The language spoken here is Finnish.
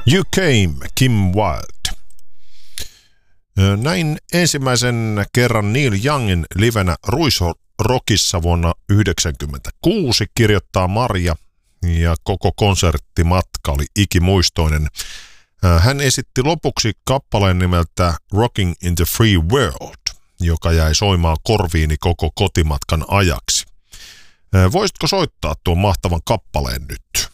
You Came, Kim Wilde. Näin ensimmäisen kerran Neil Youngin livenä Ruisrockissa vuonna 1996, kirjoittaa Marja, ja koko konserttimatka oli ikimuistoinen. Hän esitti lopuksi kappaleen nimeltä Rocking in the Free World, joka jäi soimaan korviini koko kotimatkan ajaksi. Voisitko soittaa tuon mahtavan kappaleen nyt?